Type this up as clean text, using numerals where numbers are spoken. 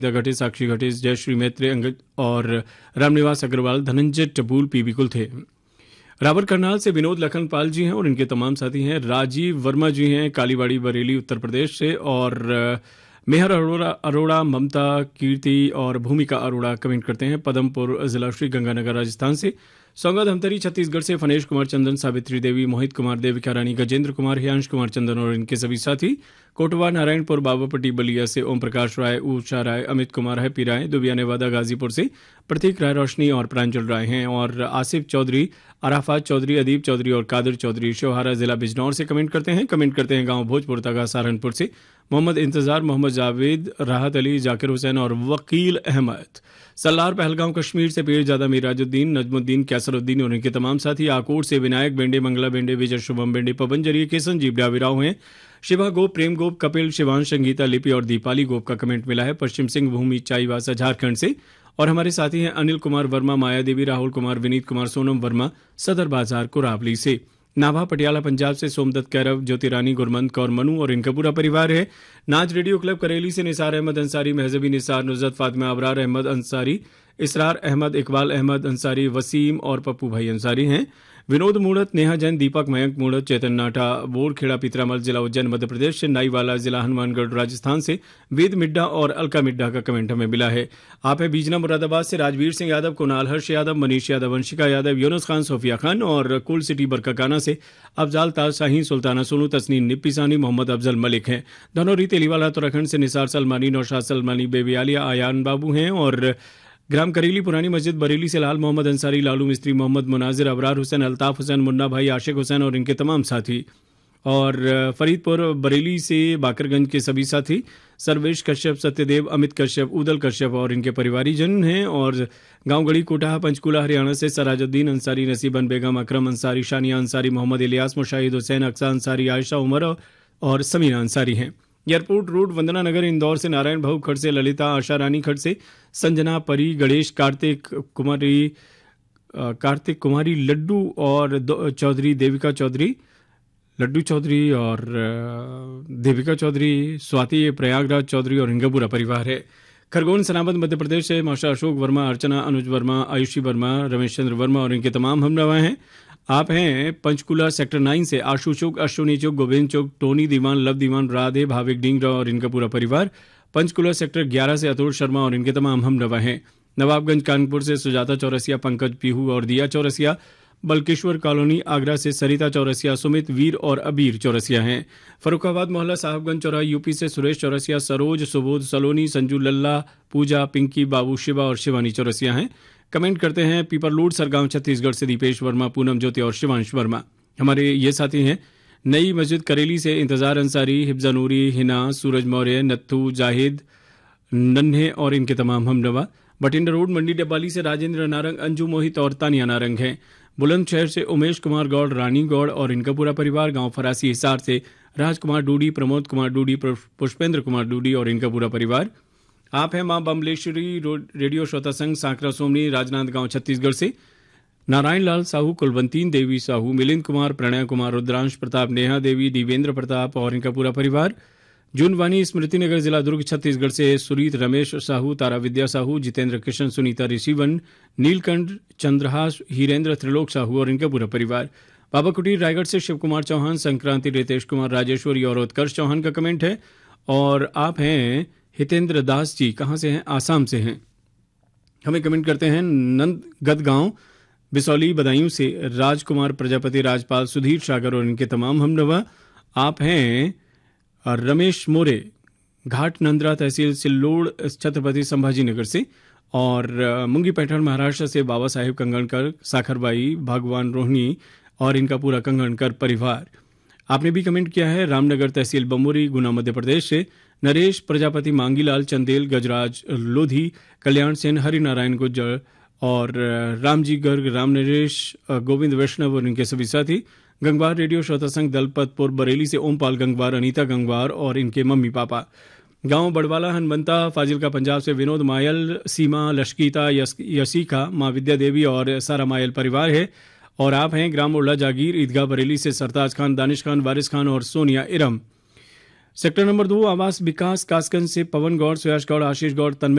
घटिस, साक्षी घटिस, जयश्री मैत्री, अंगद और रामनिवास अग्रवाल, धनंजय टबूल, पीबी कुल थे। रावर करनाल से विनोद लखनपाल जी हैं और इनके तमाम साथी हैं। राजीव वर्मा जी हैं कालीबाड़ी बरेली उत्तर प्रदेश से, और मेहर अरोड़ा, ममता, कीर्ति और भूमिका अरोड़ा कमेंट करते हैं पदमपुर जिला श्री गंगानगर राजस्थान से। सौगा धमतरी छत्तीसगढ़ से फनेश कुमार चंदन, सावित्री देवी, मोहित कुमार, देविका रानी, गजेंद्र कुमार, हियांश कुमार चंदन और इनके सभी साथी। कोटवा नारायणपुर बाबापट्टी बलिया से ओम प्रकाश राय, ऊषा राय, अमित कुमार, हैप्पी राय, दुबिया नेवादा गाजीपुर से प्रतीक राय, रोशनी और प्रांजल राय हैं। और आसिफ चौधरी, अराफात चौधरी, अदीब चौधरी और कादिर चौधरी शिवहारा जिला बिजनौर से कमेंट करते हैं गांव भोजपुर तगा सहारनपुर से। मोहम्मद इंतजार, मोहम्मद जावेद, राहत अली, जाकिर हुसैन और वकील अहमद। सल्लार पहलगांव कश्मीर से पीर जादा, मिराजुद्दीन, नजमुद्दीन, कैसरुद्दीन और इनके तमाम साथी। आकोट से विनायक बेंडे, मंगला बेंडे, विजय शुभम बेंडे, पवन जरिए के संजीव डाविराव हैं। शिवा गोप, प्रेम गोप, कपिल, शिवान, संगीता, लिपि और दीपाली गोप का कमेंट मिला है पश्चिम सिंह भूमि चाईवासा झारखंड से। और हमारे साथी हैं अनिल कुमार वर्मा, माया देवी, राहुल कुमार, विनीत कुमार, सोनम वर्मा, सदर बाजार कुरावली से। नाभा पटियाला पंजाब से सोमदत्त कैरव, ज्योति रानी, गुरमंत कौर, मनु और इनका पूरा परिवार है। नाज रेडियो क्लब करेली से निसार अहमद अंसारी, महजबी निसार, नुजरत फातिमा, अबरार अहमद अंसारी, इसरार अहमद, इकबाल अहमद अंसारी, वसीम और पप्पू भाई अंसारी हैं। विनोद मूड़त, नेहा जैन, दीपक, मयंक मूड़त, चेतन नाटा, बोरखेड़ा पितरामल जिला उज्जैन मध्य प्रदेश से, नाईवाला जिला हनुमानगढ़ राजस्थान से वेद मिड्डा और अलका मिड्डा का कमेंट हमें मिला है। आप है बीजना मुरादाबाद से राजवीर सिंह यादव, कुणाल हर्ष यादव, मनीष यादव, वंशिका यादव, यूनुस खान, सोफिया खान और कुल सिटी बरकाकाना से अफजाल ताज, शाहीन सुल्ताना, सोनू, तस्नीम, निप्पी सानी, मोहम्मद अफजल मलिक हैं। धनौरी तेलीवाला उत्तराखंड से निसार सलमानी, नौशाद सलमानी, बेबी आलिया, आयान बाबू हैं। और ग्राम करेली पुरानी मस्जिद बरेली से लाल मोहम्मद अंसारी, लालू मिस्त्री, मोहम्मद मुनाजिर, अबरार हुसैन, अल्ताफ हुसैन, मुन्ना भाई, आशिक हुसैन और इनके तमाम साथी। और फरीदपुर बरेली से बाकरगंज के सभी साथी, सर्वेश कश्यप, सत्यदेव, अमित कश्यप, उदल कश्यप और इनके परिवारीजन हैं। और गांव गढ़ी कोटाहा पंचकूला हरियाणा से सराजुद्दीन अंसारी, नसीबन बेगम, अकरम अंसारी, शानिया अंसारी, मोहम्मद इलियास, मुशाहिद हुसैन, अक्सा अंसारी, आयशा उमर और समीना अंसारी हैं। एयरपोर्ट रोड, वंदना नगर इंदौर से नारायण भाऊ खड़ से ललिता, आशा रानी खड़ से संजना, परी, गणेश, कार्तिक कुमारी, लड्डू और चौधरी, देविका चौधरी, लड्डू चौधरी और देविका चौधरी, स्वाति, प्रयागराज चौधरी और इनका पूरा परिवार है। खरगोन सनाबद मध्य प्रदेश से माशा अशोक वर्मा, अर्चना, अनुज वर्मा, आयुषी वर्मा, रमेश चंद्र वर्मा और इनके तमाम हमनवा हैं। आप हैं पंचकूला सेक्टर 9 से आशु चौक, अश्विनी चौक, गोविंद चौक, टोनी दीवान, लव दीवान, राधे, भाविक डिंगरा और इनका पूरा परिवार। पंचकूला सेक्टर 11 से अतुल शर्मा और इनके तमाम हमनवा हैं। नवाबगंज कानपुर से सुजाता चौरसिया, पंकज पीहू और दिया चौरसिया। बल्केश्वर कॉलोनी आगरा से सरिता चौरसिया, सुमित, वीर और अबीर चौरसिया हैं। फरुखाबाद मोहल्ला साहबगंज चौराहा यूपी से सुरेश चौरसिया, सरोज, सुबोध, सलोनी, संजू, लल्ला, पूजा, पिंकी, बाबू, शिवा और शिवानी चौरसिया हैं। कमेंट करते हैं पीपरलूड सरगांव छत्तीसगढ़ से दीपेश वर्मा, पूनम ज्योति और शिवांश वर्मा। हमारे ये साथी हैं नई मस्जिद करेली से इंतजार अंसारी, हिब्जा नूरी, हिना, सूरज मौर्य, नत्थू, जाहिद, नन्हे और इनके तमाम हमनवा। बठिंडा रोड मंडी डब्बाली से राजेंद्र नारंग, अंजू, मोहित और तानिया नारंग हैं। बुलंदशहर से उमेश कुमार गौड़, रानी गौड़ और इनका पूरा परिवार। गांव फरासी हिसार से राजकुमार डूडी, प्रमोद कुमार डूडी, पुष्पेंद्र कुमार डूडी और इनका पूरा परिवार। आप हैं मां बमलेश्वरी रेडियो श्रोता संघ, सांकरा सोमनी, राजनांदगांव छत्तीसगढ़ से नारायण लाल साहू, कुलवंतीन देवी साहू, मिलिंद कुमार, प्रणय कुमार, रुद्रांश प्रताप, नेहा देवी, देवेंद्र प्रताप और इनका पूरा परिवार। जूनवानी स्मृति नगर जिला दुर्ग छत्तीसगढ़ से सुरीत, रमेश साहू, तारा विद्या साहू, जितेंद्र किशन, सुनीता ऋषिवन, नीलकंठ, चंद्रहास, हीरेंद्र, त्रिलोक साहू और इनका पूरा परिवार। बाबा कुटीर रायगढ़ से शिव कुमार चौहान, संक्रांति, रितेश कुमार, राजेश्वरी और उत्कर्ष चौहान का कमेंट है। और आप हैं हितेंद्र दास जी, कहाँ से हैं? आसाम से हैं। हमें कमेंट करते हैं नंदगद गांव बिसौली बदायूं से राजकुमार प्रजापति, राजपाल, सुधीर सागर और इनके तमाम हमनवा। आप हैं रमेश मोरे, घाट नंदरा तहसील सिल्लोड़ छत्रपति संभाजी नगर से। और मुंगी पैठण महाराष्ट्र से बाबा साहेब कंगणकर, साखरबाई, भगवान रोहिणी और इनका पूरा कंगणकर परिवार। आपने भी कमेंट किया है रामनगर तहसील बमोरी, गुना मध्य प्रदेश से नरेश प्रजापति, मांगीलाल, चंदेल, गजराज लोधी, कल्याण सेन, हरिनारायण गुज्जर और रामजी गर्ग, राम नरेश, गोविंद वैष्णव और इनके सभी साथी। गंगवार रेडियो श्रोता संघ दलपतपुर बरेली से ओमपाल गंगवार, अनीता गंगवार और इनके मम्मी पापा। गांव बड़वाला हनबंता फाजिलका पंजाब से विनोद मायल, सीमा, लश्कीता, यशिका, माँ विद्या देवी और सारा मायल परिवार है। और आप हैं ग्राम उर्ला जागीर ईदगाह बरेली से सरताज खान, दानिश खान, वारिस खान और सोनिया इरम। सेक्टर नंबर 2 आवास विकास कासगंज से पवन गौड़, सुयाश गौड़, आशीष गौड़, तन्मय